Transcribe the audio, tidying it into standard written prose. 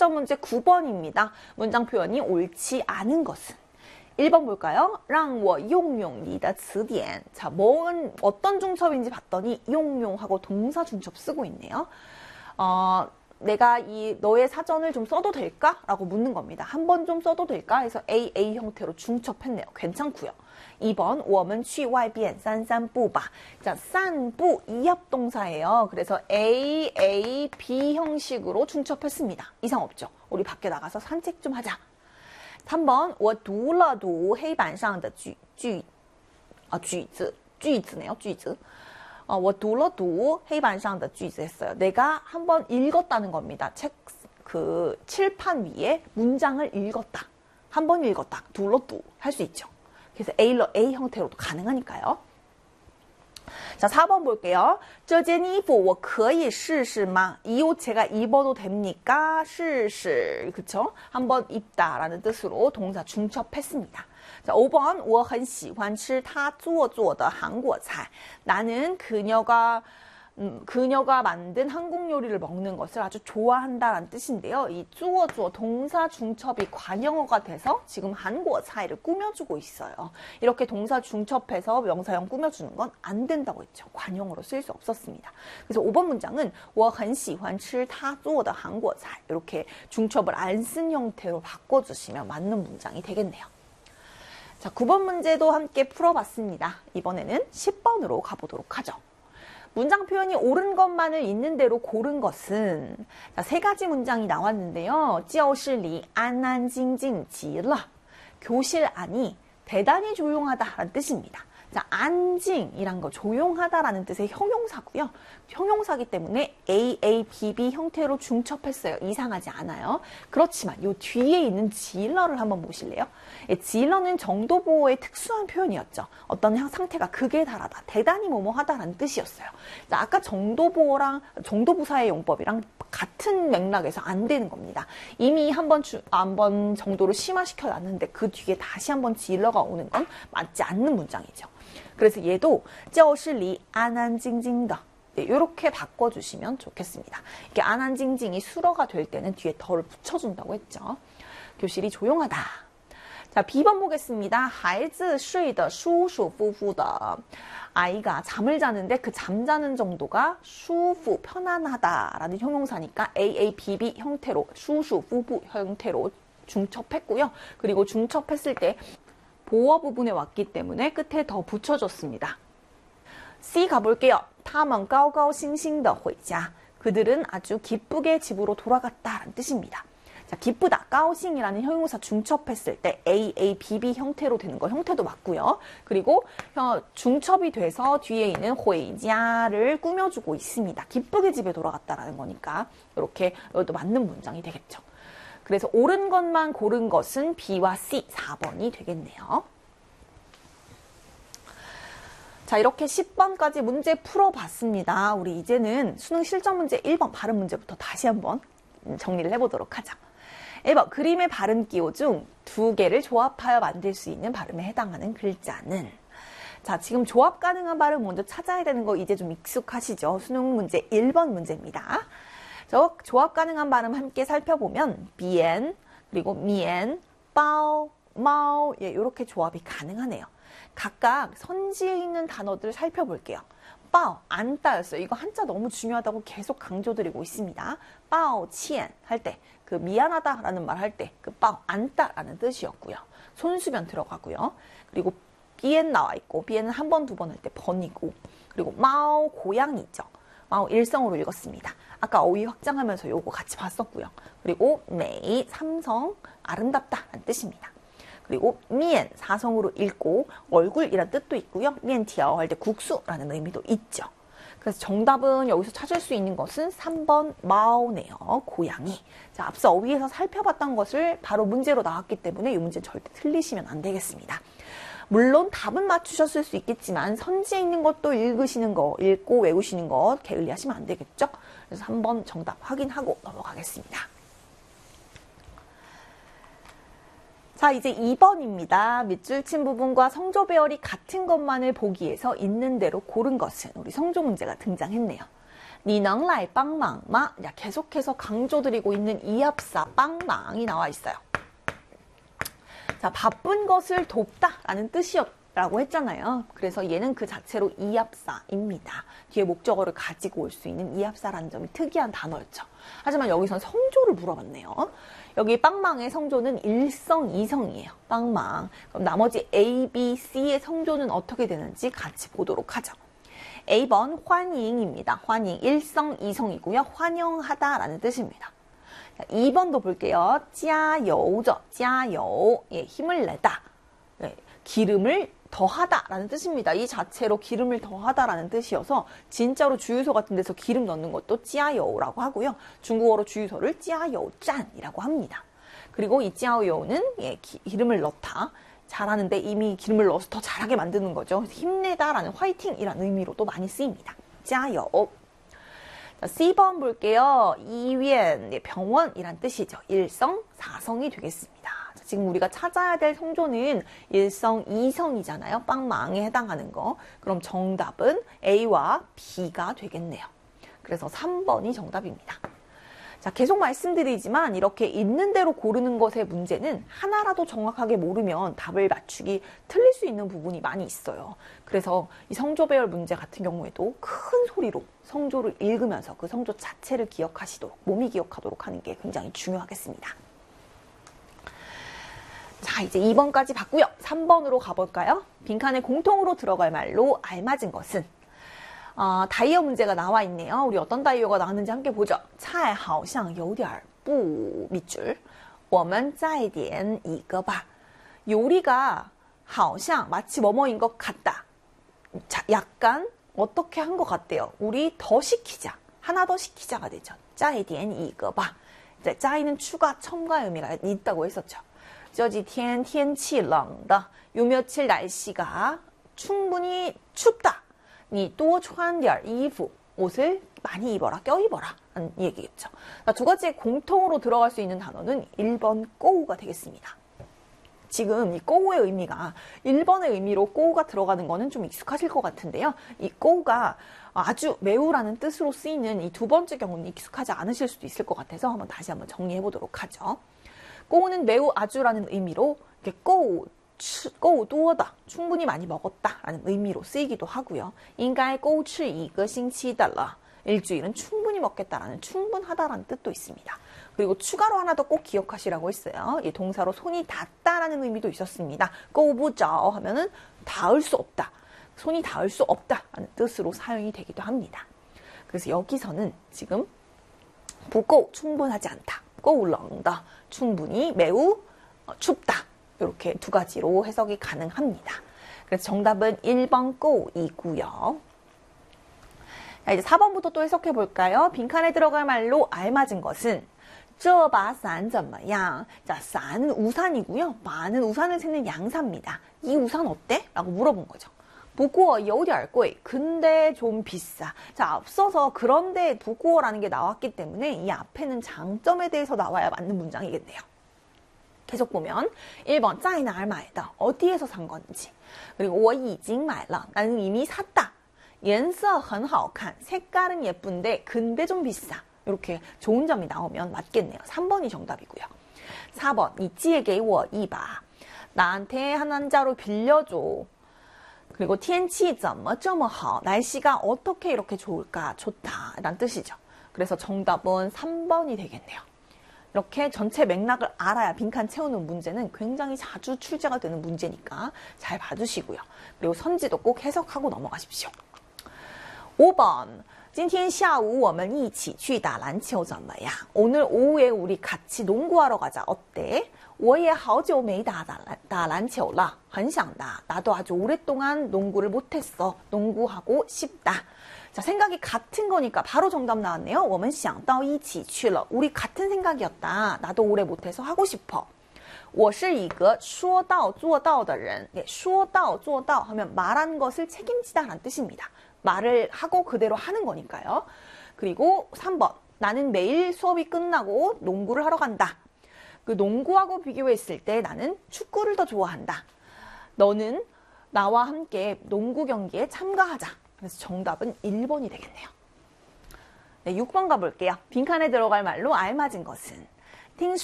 실전 문제 9번입니다. 문장 표현이 옳지 않은 것은 1번 볼까요? 让我用用你的词典. 자, 어떤 중첩인지 봤더니 用用하고 동사 중첩 쓰고 있네요. 내가 너의 사전을 좀 써도 될까? 라고 묻는 겁니다. 한 번 좀 써도 될까? 해서 AA 형태로 중첩했네요. 괜찮고요. 2번 我们去外边散散步吧. 자, 散步 이합동사예요. 그래서 AAB 형식으로 중첩했습니다. 이상 없죠? 우리 밖에 나가서 산책 좀 하자. 3번 我读了读黑板上的句子. 我读了读黑板上的句子 했어요. 내가 한번 읽었다는 겁니다. 칠판 위에 문장을 읽었다. 한번 읽었다. 读了读 할 수 있죠. 그래서 A 형태로도 가능하니까요. 자, 4번 볼게요. 这件衣服我可以试试吗? 이 옷 제가 입어도 됩니까? 试试. 그쵸? 한번 입다라는 뜻으로 동사 중첩했습니다. 자, 5번 我很喜欢吃他做的韩国菜. 나는 그녀가 만든 한국 요리를 먹는 것을 아주 좋아한다라는 뜻인데요. 이 做 동사 중첩이 관형어가 돼서 지금 한국 차이를 꾸며주고 있어요. 이렇게 동사 중첩해서 명사형 꾸며주는 건 안 된다고 했죠. 관형어로 쓸 수 없었습니다. 그래서 5번 문장은 我很喜欢吃他做的韩国菜. 이렇게 중첩을 안 쓴 형태로 바꿔주시면 맞는 문장이 되겠네요. 자, 9번 문제도 함께 풀어봤습니다. 이번에는 10번으로 가보도록 하죠. 문장 표현이 옳은 것만을 있는 대로 고른 것은 자, 세 가지 문장이 나왔는데요. 教室里安安静静极了. 교실 안이 대단히 조용하다라는 뜻입니다. 자, 안静이란 거 조용하다라는 뜻의 형용사고요. 형용사기 때문에 AABB 형태로 중첩했어요. 이상하지 않아요. 그렇지만 이 뒤에 있는 지러를 한번 보실래요? 지러는 정도보호의 특수한 표현이었죠. 어떤 상태가 극에 달하다, 대단히 뭐뭐하다라는 뜻이었어요. 자, 아까 정도부사의 용법이랑 같은 맥락에서 안 되는 겁니다. 이미 한 번 정도로 심화시켜 놨는데 그 뒤에 다시 한번 지러가 오는 건 맞지 않는 문장이죠. 그래서 얘도 教室里安安静静的 이렇게 바꿔주시면 좋겠습니다. 이게 안안징징이 수러가 될 때는 뒤에 덜을 붙여준다고 했죠. 교실이 조용하다. 자, B번 보겠습니다. 孩子睡得舒舒服服的. 아이가 잠을 자는데 그 잠자는 정도가 舒服, 편안하다라는 형용사니까 AABB 형태로 舒舒服服 형태로 중첩했고요. 그리고 중첩했을 때 보어 부분에 왔기 때문에 끝에 더 붙여줬습니다. C 가볼게요. 他们高高兴兴地回家. 그들은 아주 기쁘게 집으로 돌아갔다라는 뜻입니다. 자, 기쁘다, 가오싱이라는 형용사 중첩했을 때 AABB 형태로 되는 거 형태도 맞고요. 그리고 중첩이 돼서 뒤에 있는 回家를 꾸며주고 있습니다. 기쁘게 집에 돌아갔다라는 거니까 이렇게 이것도 맞는 문장이 되겠죠. 그래서 옳은 것만 고른 것은 B와 C, 4번이 되겠네요. 자, 이렇게 10번까지 문제 풀어봤습니다. 우리 이제는 수능 실전 문제 1번 발음 문제부터 다시 한번 정리를 해보도록 하죠. 1번, 그림의 발음 기호 중 2개를 조합하여 만들 수 있는 발음에 해당하는 글자는? 자, 지금 조합 가능한 발음 먼저 찾아야 되는 거 이제 좀 익숙하시죠? 수능 문제 1번 문제입니다. 조합 가능한 발음 함께 살펴보면 비엔, 그리고 미엔, 빠오, 마오 이렇게 조합이 가능하네요. 각각 선지에 있는 단어들을 살펴볼게요. 빠오, 안 따였어요. 이거 한자 너무 중요하다고 계속 강조드리고 있습니다. 빠오, 치엔 할 때, 그 미안하다라는 말 할 때, 그 빠오, 안 따라는 뜻이었고요. 손수변 들어가고요. 그리고 비엔 나와 있고, 비엔은 한 번, 두 번 할 때 번이고, 그리고 마오, 고양이죠. 마오 일성으로 읽었습니다. 아까 어휘 확장하면서 요거 같이 봤었고요. 그리고 메이, 삼성, 아름답다라는 뜻입니다. 그리고 미엔, 사성으로 읽고 얼굴이란 뜻도 있고요. 미엔티아오 할 때 국수라는 의미도 있죠. 그래서 정답은 여기서 찾을 수 있는 것은 3번 마오네요. 고양이. 자, 앞서 어휘에서 살펴봤던 것을 바로 문제로 나왔기 때문에 이 문제 절대 틀리시면 안 되겠습니다. 물론 답은 맞추셨을 수 있겠지만 선지에 있는 것도 읽으시는 거, 읽고 외우시는 것 게을리하시면 안 되겠죠? 그래서 한번 정답 확인하고 넘어가겠습니다. 자, 이제 2번입니다. 밑줄 친 부분과 성조 배열이 같은 것만을 보기 위해서 있는 대로 고른 것은 우리 성조 문제가 등장했네요. 你能来帮忙吗? 계속해서 강조드리고 있는 이합사 빵망이 나와 있어요. 자, 바쁜 것을 돕다라는 뜻이었다고 했잖아요. 그래서 얘는 그 자체로 이합사입니다. 뒤에 목적어를 가지고 올 수 있는 이합사라는 점이 특이한 단어였죠. 하지만 여기선 성조를 물어봤네요. 여기 빵망의 성조는 1성, 2성이에요. 빵망. 그럼 나머지 A, B, C의 성조는 어떻게 되는지 같이 보도록 하죠. A번 환영입니다. 환영 1성, 2성이고요. 환영하다라는 뜻입니다. 2번도 볼게요. 加油죠. 加油. 예, 힘을 내다. 예, 기름을 더하다라는 뜻입니다. 이 자체로 기름을 더하다라는 뜻이어서 진짜로 주유소 같은 데서 기름 넣는 것도 加油라고 하고요. 중국어로 주유소를 加油站이라고 합니다. 그리고 이 加油는 예, 기름을 넣다. 잘하는데 이미 기름을 넣어서 더 잘하게 만드는 거죠. 힘내다라는 화이팅이라는 의미로도 많이 쓰입니다. 加油. 자, C번 볼게요. 이위엔, 병원이란 뜻이죠. 1성, 4성이 되겠습니다. 자, 지금 우리가 찾아야 될 성조는 1성, 2성이잖아요. 빵망에 해당하는 거. 그럼 정답은 A와 B가 되겠네요. 그래서 3번이 정답입니다. 자, 계속 말씀드리지만 이렇게 있는 대로 고르는 것의 문제는 하나라도 정확하게 모르면 답을 맞추기 틀릴 수 있는 부분이 많이 있어요. 그래서 이 성조 배열 문제 같은 경우에도 큰 소리로 성조를 읽으면서 그 성조 자체를 기억하시도록, 몸이 기억하도록 하는 게 굉장히 중요하겠습니다. 자, 이제 2번까지 봤고요. 3번으로 가볼까요? 빈칸에 공통으로 들어갈 말로 알맞은 것은 다이어 문제가 나와 있네요. 우리 어떤 다이어가 나왔는지 함께 보죠. 菜好像有点不 밑줄. 我们再点一个吧. 요리가 好像 마치 뭐뭐인 것 같다. 자, 약간 어떻게 한 것 같대요. 우리 더 시키자. 하나 더 시키자가 되죠. 再点一个吧. 이제 再는 추가, 첨가의 의미가 있다고 했었죠. 这几天天气冷的. 요 며칠 날씨가 충분히 춥다. 你多穿点衣服. 옷을 많이 입어라, 껴입어라 라는 얘기겠죠. 두 가지의 공통으로 들어갈 수 있는 단어는 1번 꼬우가 되겠습니다. 지금 이 꼬우의 의미가 1번의 의미로 꼬우가 들어가는 거는 좀 익숙하실 것 같은데요. 이 꼬우가 아주 매우라는 뜻으로 쓰이는 이 두 번째 경우는 익숙하지 않으실 수도 있을 것 같아서 다시 한번 정리해 보도록 하죠. 꼬우는 매우 아주라는 의미로 이렇게 꼬우 多的 충분히 많이 먹었다 라는 의미로 쓰이기도 하고요. 应该够吃一个星期的了. 일주일은 충분히 먹겠다라는 충분하다라는 뜻도 있습니다. 그리고 추가로 하나 더 꼭 기억하시라고 했어요. 이 동사로 손이 닿다라는 의미도 있었습니다. 够不着 하면은 닿을 수 없다. 손이 닿을 수 없다라는 뜻으로 사용이 되기도 합니다. 그래서 여기서는 지금 不够 충분하지 않다. 够冷的 충분히 매우 춥다. 이렇게 두 가지로 해석이 가능합니다. 그래서 정답은 1번 꼬이고요. 자, 이제 4번부터 또 해석해 볼까요? 빈칸에 들어갈 말로 알맞은 것은 这把伞怎么样? 자, 伞은 우산이고요. 마는 우산을 세는 양사입니다. 이 우산 어때? 라고 물어본 거죠. 不过有点贵. 근데 좀 비싸. 자, 앞서서 그런데 不过라는 게 나왔기 때문에 이 앞에는 장점에 대해서 나와야 맞는 문장이겠네요. 계속 보면 1번 在哪儿买的 어디에서 산 건지 그리고 我已经买了 나는 이미 샀다 颜色很好看 색깔은 예쁜데 근데 좀 비싸 이렇게 좋은 점이 나오면 맞겠네요. 3번이 정답이고요. 4번 你借给我一把 나한테 한 자루 빌려줘 그리고 天气怎么这么好 날씨가 어떻게 이렇게 좋을까 좋다 라는 뜻이죠. 그래서 정답은 3번이 되겠네요. 이렇게 전체 맥락을 알아야 빈칸 채우는 문제는 굉장히 자주 출제가 되는 문제니까 잘 봐주시고요. 그리고 선지도 꼭 해석하고 넘어가십시오. 5번 今天下午我们一起去打篮球怎么样? 오늘 오후에 우리 같이 농구하러 가자. 어때? 我也好久没打篮球了. 很想打. 나도 아주 오랫동안 농구를 못했어. 농구하고 싶다. 자, 생각이 같은 거니까 바로 정답 나왔네요. 我们想到一起去了. 우리 같은 생각이었다. 나도 오래 못해서 하고 싶어. 我是一个说到做到的人. 예, 说到做到 하면 말한 것을 책임지다라는 뜻입니다. 말을 하고 그대로 하는 거니까요. 그리고 3번. 나는 매일 수업이 끝나고 농구를 하러 간다. 그 농구하고 비교했을 때 나는 축구를 더 좋아한다. 너는 나와 함께 농구 경기에 참가하자. 그래서 정답은 1번이 되겠네요. 네, 6번 가볼게요. 빈칸에 들어갈 말로 알맞은 것은.